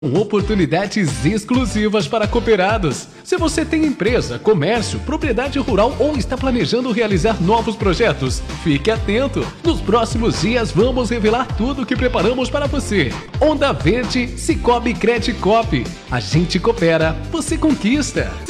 Oportunidades exclusivas para cooperados. Se você tem empresa, comércio, propriedade rural ou está planejando realizar novos projetos, fique atento. Nos próximos dias vamos revelar tudo o que preparamos para você. Onda Verde, Cicobi Credicop. A gente coopera, você conquista.